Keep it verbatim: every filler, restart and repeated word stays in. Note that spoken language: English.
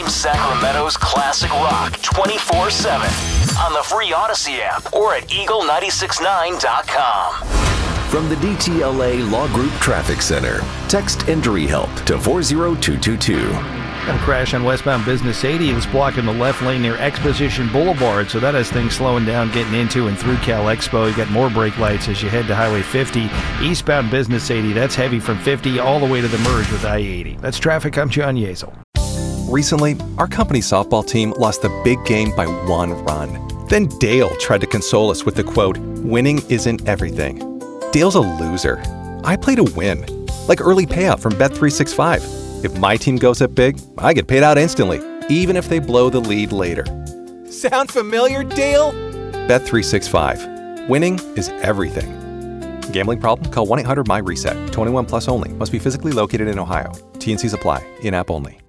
Stream Sacramento's classic rock twenty-four seven on the free Odyssey app or at eagle nine six nine dot com. From the D T L A Law Group Traffic Center, text injury help to four zero two two two. Got a crash on westbound Business eighty. It's blocking the left lane near Exposition Boulevard, so that has things slowing down getting into and through Cal Expo. You got more brake lights as you head to Highway fifty. Eastbound Business eighty, that's heavy from fifty all the way to the merge with I eighty. That's traffic. I'm John Yezel. Recently, our company softball team lost the big game by one run. Then Dale tried to console us with the quote, "Winning isn't everything." Dale's a loser. I play to win, like early payout from Bet three sixty-five. If my team goes up big, I get paid out instantly, even if they blow the lead later. Sound familiar, Dale? Bet three sixty-five. Winning is everything. Gambling problem? Call one eight hundred M Y RESET. twenty-one plus only. Must be physically located in Ohio. T and Cs apply. In-app only.